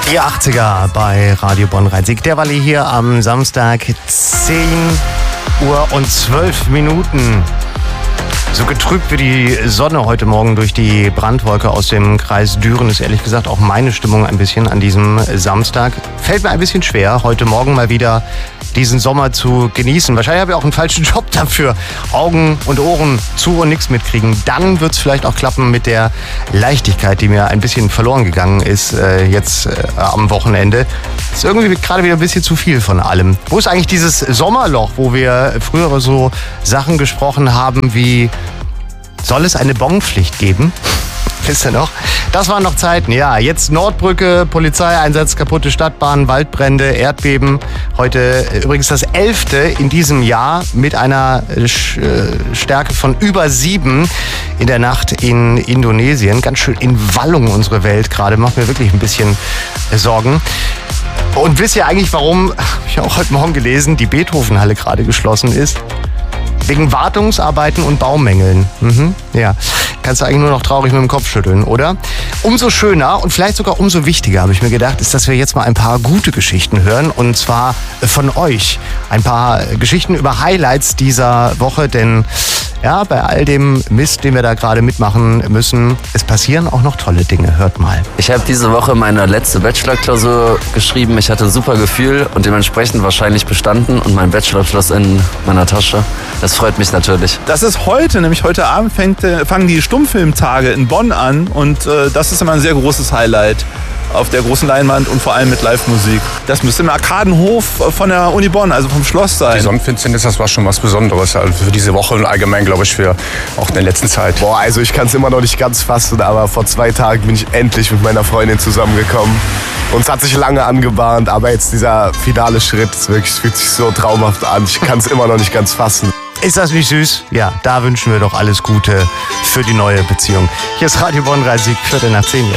Die 80er bei Radio Bonn-Rhein-Sieg. Derweil hier am Samstag 10 Uhr und 12 Minuten. So getrübt wie die Sonne heute Morgen durch die Brandwolke aus dem Kreis Düren ist ehrlich gesagt auch meine Stimmung ein bisschen an diesem Samstag. Fällt mir ein bisschen schwer, heute Morgen mal wieder diesen Sommer zu genießen. Wahrscheinlich habe ich auch einen falschen Job dafür. Augen und Ohren zu und nichts mitkriegen. Dann wird es vielleicht auch klappen mit der Leichtigkeit, die mir ein bisschen verloren gegangen ist jetzt am Wochenende. Ist irgendwie gerade wieder ein bisschen zu viel von allem. Wo ist eigentlich dieses Sommerloch, wo wir früher so Sachen gesprochen haben wie: Soll es eine Bonpflicht geben? Wisst ihr noch? Das waren noch Zeiten, ja. Jetzt Nordbrücke, Polizeieinsatz, kaputte Stadtbahn, Waldbrände, Erdbeben. Heute übrigens das 11. in diesem Jahr mit einer Stärke von über 7 in der Nacht in Indonesien. Ganz schön in Wallung unsere Welt gerade. Macht mir wirklich ein bisschen Sorgen. Und wisst ihr eigentlich, warum, habe ich auch heute Morgen gelesen, die Beethovenhalle gerade geschlossen ist? Wegen Wartungsarbeiten und Baumängeln. Ja, kannst du eigentlich nur noch traurig mit dem Kopf schütteln, oder? Umso schöner und vielleicht sogar umso wichtiger, habe ich mir gedacht, ist, dass wir jetzt mal ein paar gute Geschichten hören. Und zwar von euch. Ein paar Geschichten über Highlights dieser Woche. Denn ja, bei all dem Mist, den wir da gerade mitmachen müssen, es passieren auch noch tolle Dinge. Hört mal. Ich habe diese Woche meine letzte Bachelorklausur geschrieben. Ich hatte ein super Gefühl und dementsprechend wahrscheinlich bestanden. Und mein Bachelorabschluss in meiner Tasche. Das freut mich natürlich. Das ist heute, nämlich heute Abend fangen die Stummfilmtage in Bonn an. Und das ist immer ein sehr großes Highlight auf der großen Leinwand und vor allem mit Live-Musik. Das müsste im Arkadenhof von der Uni Bonn, also vom Schloss sein. Die Sonnenfinsternis, das war schon was Besonderes. Also für diese Woche und allgemein, glaube ich, für auch in der letzten Zeit. Boah, also ich kann es immer noch nicht ganz fassen, aber vor 2 Tagen bin ich endlich mit meiner Freundin zusammengekommen. Uns hat sich lange angebahnt, aber jetzt dieser finale Schritt, es fühlt sich so traumhaft an. Ich kann es immer noch nicht ganz fassen. Ist das nicht süß? Ja, da wünschen wir doch alles Gute für die neue Beziehung. Hier ist Radio Bonn-Rhein-Sieg, 10:15.